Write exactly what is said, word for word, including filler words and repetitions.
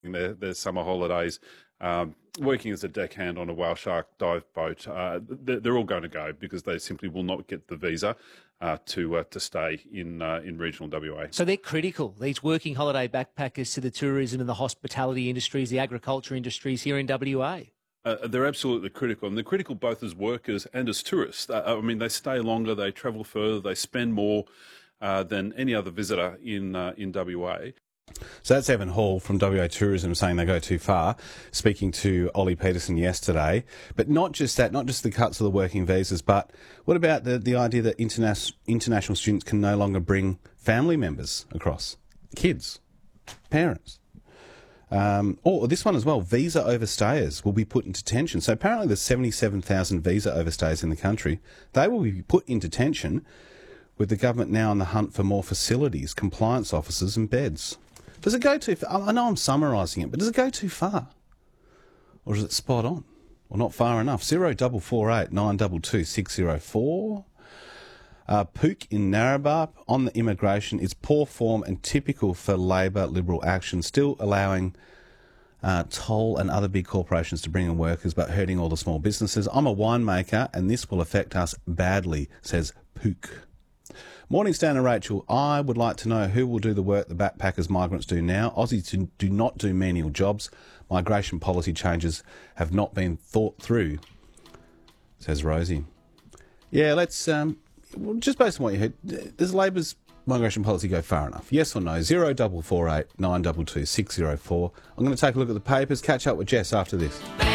their, their summer holidays, um, working as a deckhand on a whale shark dive boat, uh, they're, they're all going to go because they simply will not get the visa uh, to uh, to stay in uh, in regional W A. So they're critical, these working holiday backpackers, to the tourism and the hospitality industries, the agriculture industries here in W A. Uh, they're absolutely critical, and they're critical both as workers and as tourists. Uh, I mean, they stay longer, they travel further, they spend more uh, than any other visitor in uh, in W A. So that's Evan Hall from W A Tourism saying they go too far, speaking to Ollie Peterson yesterday. But not just that, not just the cuts of the working visas, but what about the, the idea that interna- international students can no longer bring family members across? Kids, parents. Um, or this one as well, visa overstayers will be put into detention. So apparently there's seventy-seven thousand visa overstayers in the country. They will be put into detention, with the government now on the hunt for more facilities, compliance officers and beds. Does it go too far? I know I'm summarising it, but does it go too far? Or is it spot on? Or not far enough? Zero double four eight nine double two six zero four. Uh, Pook in Narrabah on the immigration is poor form and typical for Labor Liberal action, still allowing uh, toll and other big corporations to bring in workers but hurting all the small businesses. I'm a winemaker and this will affect us badly, says Pook. Morning, Stan and Rachel. I would like to know who will do the work the backpackers migrants do now. Aussies do not do menial jobs. Migration policy changes have not been thought through, says Rosie. Yeah, let's, um, well, just based on what you heard, does Labor's migration policy go far enough? Yes or no? Zero double four eight nine double two six zero four. I'm going to take a look at the papers, catch up with Jess after this.